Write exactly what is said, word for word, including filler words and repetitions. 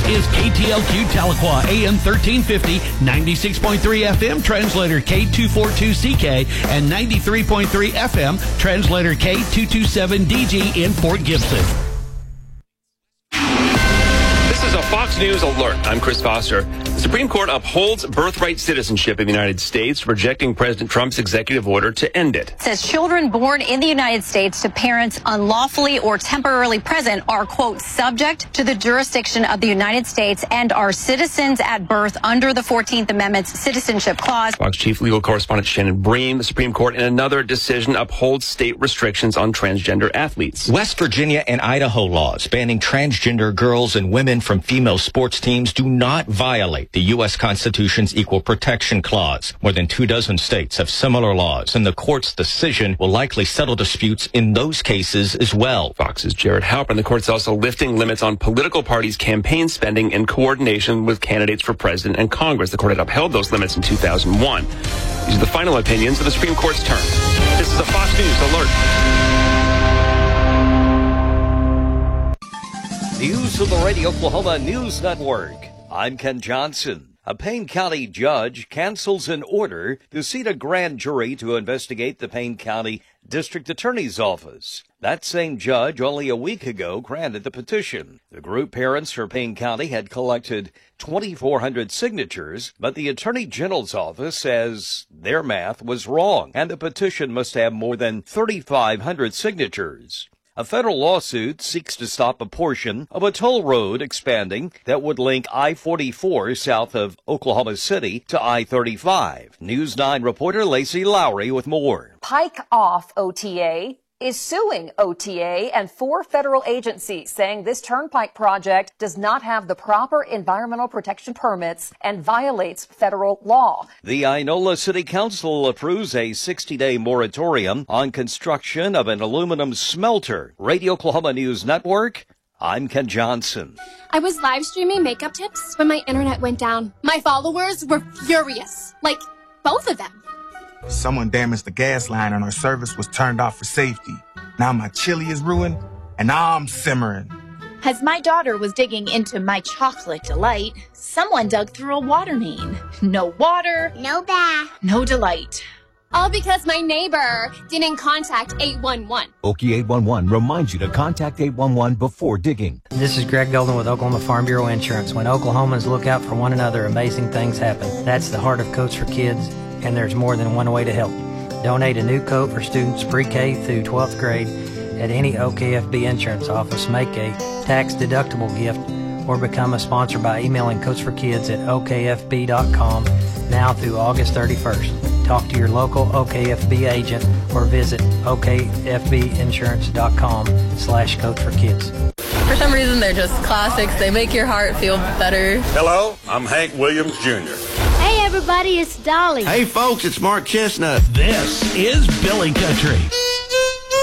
is K T L Q Tahlequah, A M thirteen fifty, ninety-six point three F M, translator K two forty-two C K, and ninety-three point three F M, translator K two twenty-seven D G in Fort Gibson. This is a Fox News alert. I'm Chris Foster. The Supreme Court upholds birthright citizenship in the United States, rejecting President Trump's executive order to end it. It says children born in the United States to parents unlawfully or temporarily present are, quote, subject to the jurisdiction of the United States and are citizens at birth under the fourteenth Amendment's Citizenship Clause. Fox Chief Legal Correspondent Shannon Bream. The Supreme Court, in another decision, upholds state restrictions on transgender athletes. West Virginia and Idaho laws banning transgender girls and women from female sports teams do not violate the U S Constitution's Equal Protection Clause. More than two dozen states have similar laws, and the court's decision will likely settle disputes in those cases as well. Fox's Jared Halpern. The court's also lifting limits on political parties' campaign spending in coordination with candidates for president and Congress. The court had upheld those limits in two thousand one. These are the final opinions of the Supreme Court's term. This is a Fox News alert. News of the Radio Oklahoma News Network. I'm Ken Johnson. A Payne County judge cancels an order to seat a grand jury to investigate the Payne County District Attorney's Office. That same judge only a week ago granted the petition. The group Parents for Payne County had collected twenty-four hundred signatures, but the Attorney General's office says their math was wrong, and the petition must have more than thirty-five hundred signatures. A federal lawsuit seeks to stop a portion of a toll road expanding that would link I forty-four south of Oklahoma City to I thirty-five. News nine reporter Lacey Lowry with more. Pike Off O T A is suing O T A and four federal agencies, saying this turnpike project does not have the proper environmental protection permits and violates federal law. The Inola City Council approves a sixty-day moratorium on construction of an aluminum smelter. Radio Oklahoma News Network, I'm Ken Johnson. I was live streaming makeup tips when my internet went down. My followers were furious. Like, both of them. Someone damaged the gas line and our service was turned off for safety. Now my chili is ruined and now I'm simmering. As my daughter was digging into my chocolate delight, someone dug through a water main. No water, no bath, no delight. All because my neighbor didn't contact eight one one. Okie eight one one reminds you to contact eight one one before digging. This is Greg Golden with Oklahoma Farm Bureau Insurance. When Oklahomans look out for one another, amazing things happen. That's the heart of Coats for Kids, and there's more than one way to help. Donate a new coat for students pre-K through twelfth grade at any O K F B insurance office. Make a tax-deductible gift or become a sponsor by emailing Coats for Kids at O K F B dot com now through August thirty-first. Talk to your local O K F B agent or visit O K F B insurance dot com slash Coats for Kids. For some reason, they're just classics. They make your heart feel better. Hello, I'm Hank Williams Junior Hey everybody, it's Dolly. Hey folks, it's Mark Chestnut. This is Billy Country.